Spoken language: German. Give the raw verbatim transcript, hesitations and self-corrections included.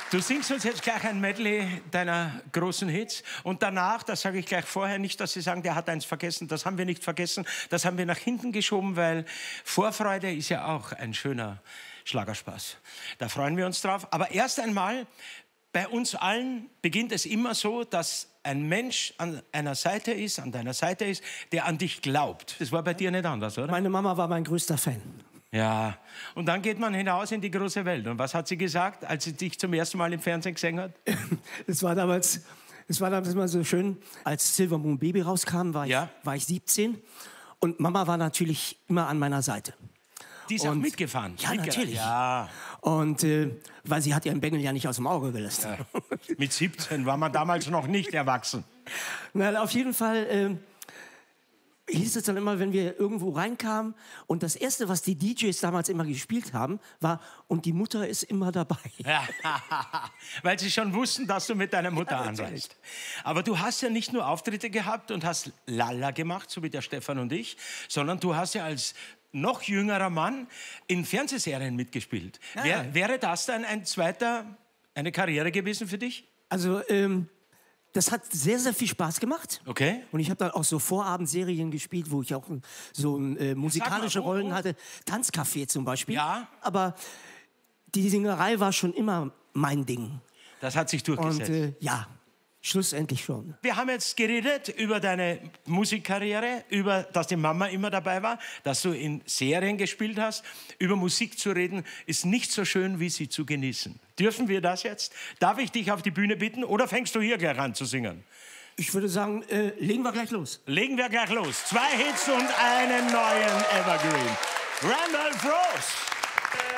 Du singst uns jetzt gleich ein Medley deiner großen Hits. Und danach, das sage ich gleich vorher, nicht, dass Sie sagen, der hat eins vergessen. Das haben wir nicht vergessen. Das haben wir nach hinten geschoben, weil Vorfreude ist ja auch ein schöner Schlagerspaß. Da freuen wir uns drauf. Aber erst einmal, bei uns allen beginnt es immer so, dass ein Mensch an einer Seite ist, an deiner Seite ist, der an dich glaubt. Das war bei dir nicht anders, oder? Meine Mama war mein größter Fan. Ja, und dann geht man hinaus in die große Welt. Und was hat sie gesagt, als sie dich zum ersten Mal im Fernsehen gesehen hat? Es war damals, es war damals immer so schön, als Silver Moon Baby rauskam, war ich, Ja. war ich siebzehn. Und Mama war natürlich immer an meiner Seite. Die ist auch Und- mitgefahren. Ja, Mitgereist. natürlich. Ja, Und äh, weil sie hat ihren Bengel ja nicht aus dem Auge gelassen. Ja. Mit siebzehn war man damals noch nicht erwachsen. Na, auf jeden Fall äh, hieß es dann immer, wenn wir irgendwo reinkamen und das Erste, was die D Js damals immer gespielt haben, war "Und die Mutter ist immer dabei". Ja, weil sie schon wussten, dass du mit deiner Mutter anreist. Aber du hast ja nicht nur Auftritte gehabt und hast Lala gemacht, so wie der Stefan und ich, sondern du hast ja als noch jüngerer Mann in Fernsehserien mitgespielt. Ja. Wär, wäre das dann ein zweiter, eine Karriere gewesen für dich? Also ähm, das hat sehr, sehr viel Spaß gemacht. Okay. Und ich habe dann auch so Vorabendserien gespielt, wo ich auch so äh, musikalische Sag mal, wo, Rollen wo? hatte. Tanzcafé zum Beispiel. Ja. Aber die Singerei war schon immer mein Ding. Das hat sich Und durchgesetzt. äh, ja, schlussendlich schon. Wir haben jetzt geredet über deine Musikkarriere, über, dass die Mama immer dabei war, dass du in Serien gespielt hast. Über Musik zu reden ist nicht so schön, wie sie zu genießen. Dürfen wir das jetzt? Darf ich dich auf die Bühne bitten oder fängst du hier gleich an zu singen? Ich würde sagen, äh, legen wir gleich los. Legen wir gleich los. Zwei Hits und einen neuen Evergreen. Randolph Rose.